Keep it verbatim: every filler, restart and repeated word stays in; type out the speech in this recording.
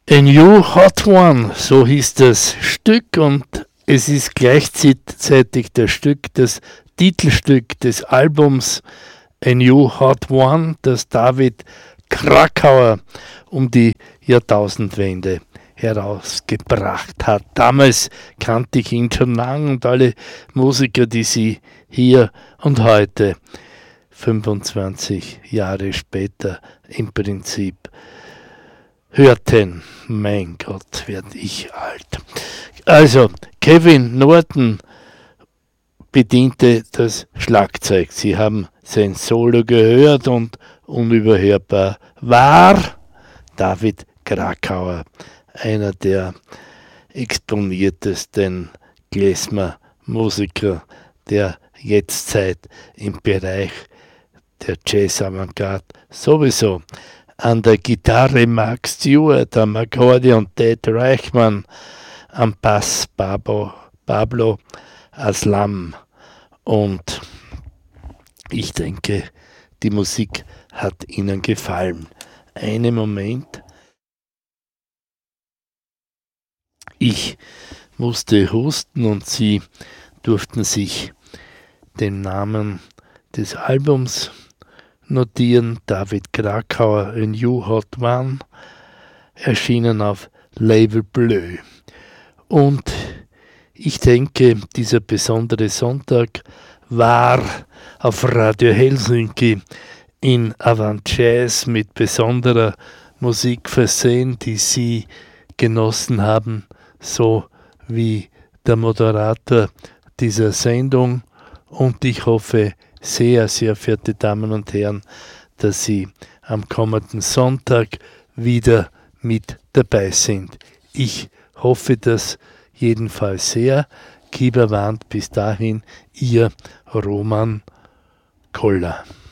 A New Hot One, so hieß das Stück, und es ist gleichzeitig das Stück, das Titelstück des Albums A New Hot One, das David Krakauer um die Jahrtausendwende herausgebracht hat. Damals kannte ich ihn schon lang, und alle Musiker, die sie hier und heute, fünfundzwanzig Jahre später, im Prinzip hörten. Mein Gott, werde ich alt. Also, Kevin Norton bediente das Schlagzeug. Sie haben sein Solo gehört, und unüberhörbar war David Krakauer, einer der exponiertesten Klezmer-Musiker der Jetztzeit im Bereich der Jazz-Avantgarde sowieso. An der Gitarre Mark Stewart, am Akkordeon Ted Reichmann, am Bass Pablo, Pablo Aslam. Und ich denke, die Musik hat Ihnen gefallen. Einen Moment. Ich musste husten, und Sie durften sich den Namen des Albums notieren. David Krakauer, A New Hot One, erschienen auf Label Bleu. Und ich denke, dieser besondere Sonntag war auf Radio Helsinki in Avant Jazz mit besonderer Musik versehen, die Sie genossen haben, so wie der Moderator dieser Sendung. Und ich hoffe sehr, sehr verehrte Damen und Herren, dass Sie am kommenden Sonntag wieder mit dabei sind. Ich hoffe das jedenfalls sehr. Kieber warnt bis dahin, Ihr Roman Koller.